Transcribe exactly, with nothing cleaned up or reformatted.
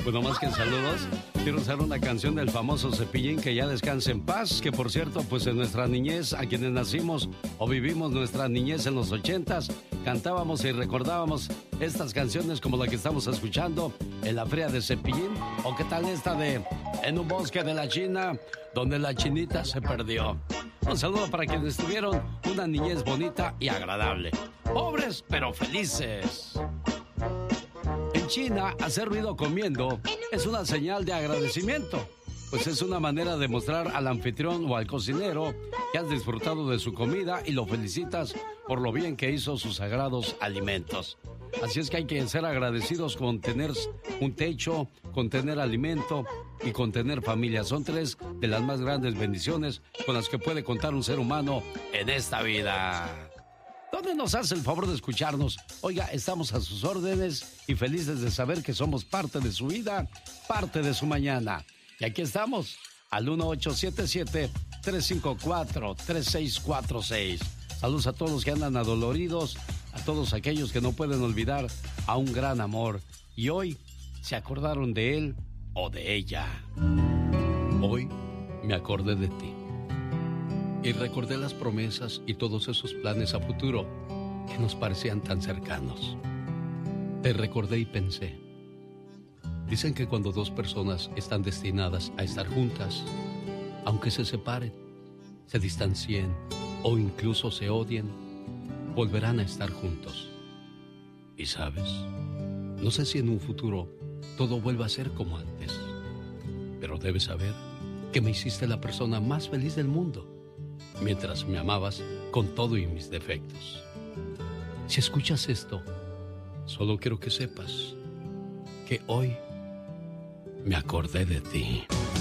Bueno, más que saludos, quiero usar una canción del famoso Cepillín, que ya descanse en paz, que por cierto, pues en nuestra niñez, a quienes nacimos o vivimos nuestra niñez en los ochentas, cantábamos y recordábamos estas canciones como la que estamos escuchando en la Feria de Cepillín, o qué tal esta de En un bosque de la China, donde la chinita se perdió. Un saludo para quienes tuvieron una niñez bonita y agradable. Pobres, pero felices. En China, hacer ruido comiendo es una señal de agradecimiento, pues es una manera de mostrar al anfitrión o al cocinero que has disfrutado de su comida y lo felicitas por lo bien que hizo sus sagrados alimentos. Así es que hay que ser agradecidos con tener un techo, con tener alimento y con tener familia. Son tres de las más grandes bendiciones con las que puede contar un ser humano en esta vida. ¿Dónde nos hace el favor de escucharnos? Oiga, estamos a sus órdenes y felices de saber que somos parte de su vida, parte de su mañana. Y aquí estamos, al uno ocho siete siete, tres cinco cuatro, tres seis cuatro seis. Saludos a todos los que andan adoloridos, a todos aquellos que no pueden olvidar a un gran amor. Y hoy se acordaron de él o de ella. Hoy me acordé de ti. Y recordé las promesas y todos esos planes a futuro que nos parecían tan cercanos. Te recordé y pensé. Dicen que cuando dos personas están destinadas a estar juntas, aunque se separen, se distancien o incluso se odien, volverán a estar juntos. Y sabes, no sé si en un futuro todo vuelva a ser como antes, pero debes saber que me hiciste la persona más feliz del mundo, mientras me amabas con todo y mis defectos. Si escuchas esto, solo quiero que sepas que hoy me acordé de ti.